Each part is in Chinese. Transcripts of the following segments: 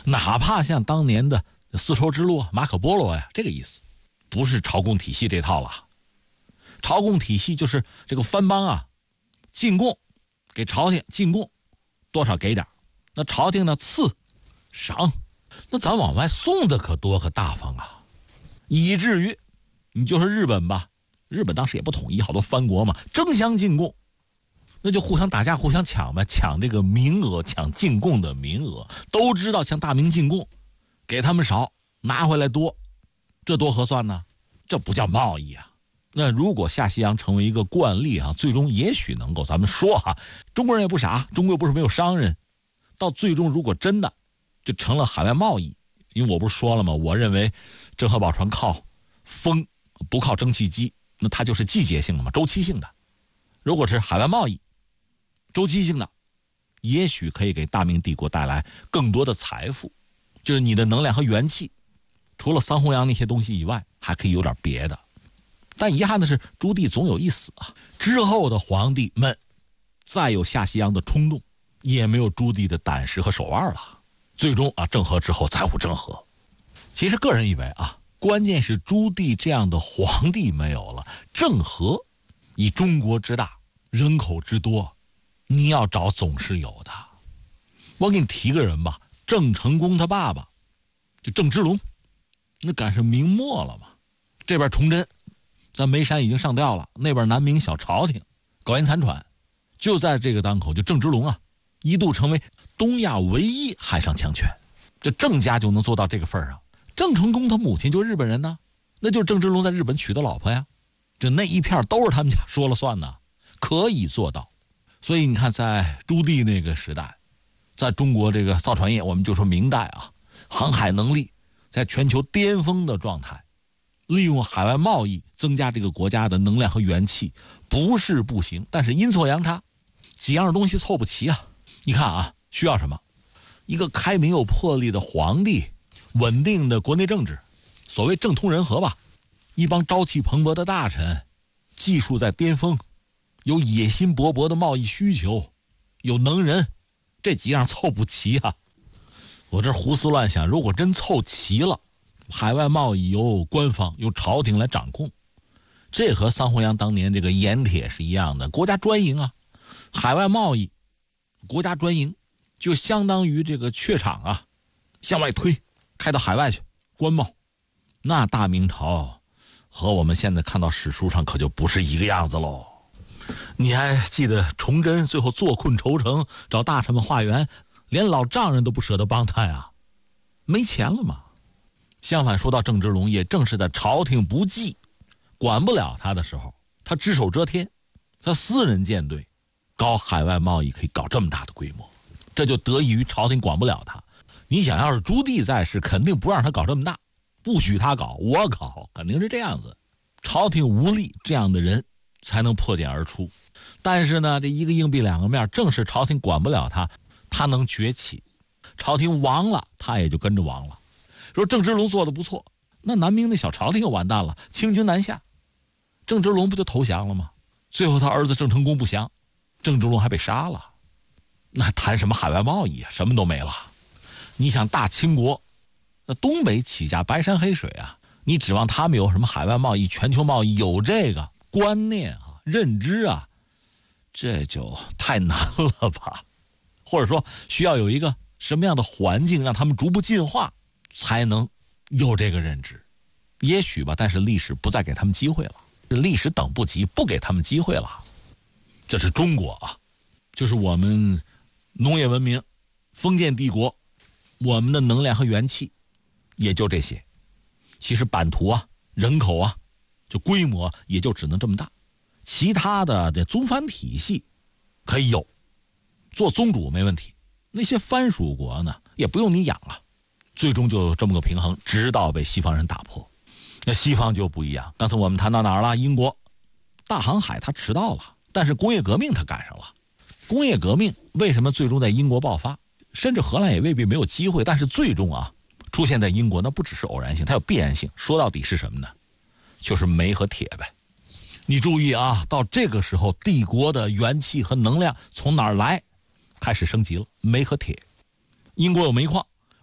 哪怕像当年的丝绸之路马可波罗呀，这个意思，不是朝贡体系这套了。朝贡体系就是这个藩邦啊，进贡给朝廷进贡多少给点，那朝廷呢赐赏，那咱往外送的可多可大方啊，以至于你就是日本吧，日本当时也不统一，好多藩国嘛，争相进贡，那就互相打架互相抢呗，抢这个名额，抢进贡的名额，都知道向大明进贡，给他们少拿回来多，这多合算呢？这不叫贸易啊。那如果下西洋成为一个惯例啊，最终也许能够，咱们说哈，中国人也不傻，中国又不是没有商人，到最终如果真的就成了海外贸易，因为我不是说了吗？我认为郑和宝船靠风不靠蒸汽机，那它就是季节性的嘛，周期性的。如果是海外贸易周期性的，也许可以给大明帝国带来更多的财富，就是你的能量和元气，除了桑弘羊那些东西以外，还可以有点别的。但遗憾的是，朱棣总有一死啊。之后的皇帝们再有下西洋的冲动，也没有朱棣的胆识和手腕了。最终啊，郑和之后再无郑和。其实个人以为啊，关键是朱棣这样的皇帝没有了，郑和以中国之大，人口之多，你要找总是有的。我给你提个人吧，郑成功他爸爸就郑芝龙，那赶上明末了嘛。这边崇祯在眉山已经上吊了，那边南明小朝廷苟延残喘，就在这个当口，就郑芝龙啊，一度成为东亚唯一海上强权。这郑家就能做到这个份上。郑成功他母亲就日本人呢，那就是郑芝龙在日本娶的老婆呀。这那一片都是他们家说了算呢，可以做到。所以你看，在朱棣那个时代，在中国这个造船业，我们就说明代啊，航海能力在全球巅峰的状态，利用海外贸易增加这个国家的能量和元气，不是不行，但是阴错阳差，几样东西凑不齐啊。你看啊，需要什么？一个开明有魄力的皇帝，稳定的国内政治，所谓政通人和吧，一帮朝气蓬勃的大臣，技术在巅峰，有野心勃勃的贸易需求，有能人，这几样凑不齐啊。我这胡思乱想，如果真凑齐了，海外贸易由官方由朝廷来掌控，这和桑弘羊当年这个盐铁是一样的，国家专营啊。海外贸易国家专营，就相当于这个榷场啊，向外推，开到海外去官贸。那大明朝和我们现在看到史书上可就不是一个样子喽。你还记得崇祯最后坐困愁城，找大臣们化缘，连老丈人都不舍得帮他呀，没钱了嘛。相反，说到郑芝龙，也正是在朝廷不济管不了他的时候，他只手遮天，他私人舰队搞海外贸易可以搞这么大的规模，这就得益于朝廷管不了他。你想要是朱棣在世，肯定不让他搞这么大，不许他搞，我搞，肯定是这样子。朝廷无力，这样的人才能破茧而出。但是呢，这一个硬币两个面，正是朝廷管不了他，他能崛起。朝廷亡了，他也就跟着亡了。说郑芝龙做的不错，那南明的小朝廷就完蛋了，清军南下，郑芝龙不就投降了吗？最后他儿子郑成功不降，郑芝龙还被杀了，那谈什么海外贸易啊，什么都没了。你想大清国，那东北起家白山黑水啊，你指望他们有什么海外贸易、全球贸易，有这个观念啊、认知啊，这就太难了吧？或者说需要有一个什么样的环境让他们逐步进化，才能有这个认知？也许吧，但是历史不再给他们机会了，历史等不及，不给他们机会了。这是中国啊，就是我们农业文明、封建帝国，我们的能量和元气也就这些。其实版图啊、人口啊，就规模也就只能这么大。其他的这宗藩体系可以有，做宗主没问题。那些藩属国呢，也不用你养了，最终就这么个平衡，直到被西方人打破。那西方就不一样，刚才我们谈到哪儿了？英国大航海它迟到了，但是工业革命它赶上了。工业革命为什么最终在英国爆发？甚至荷兰也未必没有机会，但是最终啊，出现在英国那不只是偶然性，它有必然性。说到底是什么呢？就是煤和铁呗。你注意啊，到这个时候，帝国的元气和能量从哪儿来？开始升级了，煤和铁。英国有煤矿，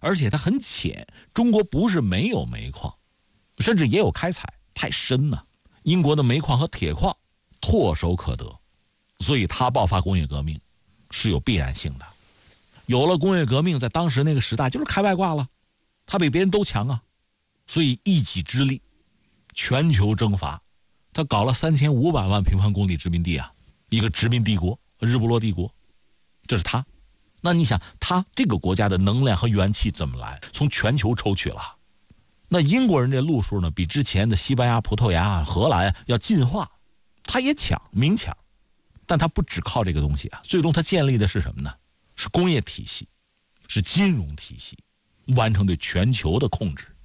而且它很浅。中国不是没有煤矿，甚至也有开采，太深了。英国的煤矿和铁矿唾手可得，所以它爆发工业革命是有必然性的。有了工业革命，在当时那个时代就是开外挂了，它比别人都强啊，所以一己之力全球征伐，他搞了3500万平方公里殖民地啊，一个殖民帝国，日不落帝国，这是他。那你想，他这个国家的能量和元气怎么来？从全球抽取了。那英国人这路数呢，比之前的西班牙、葡萄牙、荷兰要进化，他也强，明强，但他不只靠这个东西啊，最终他建立的是什么呢？是工业体系，是金融体系，完成对全球的控制。